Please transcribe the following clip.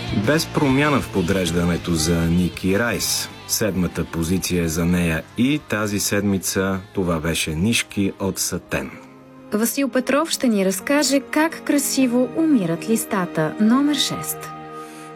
Без промяна в подреждането за Ники Райс. Седмата позиция е за нея и тази седмица това беше Нишки от Сатен. Васил Петров ще ни разкаже как красиво умират листата, номер 6.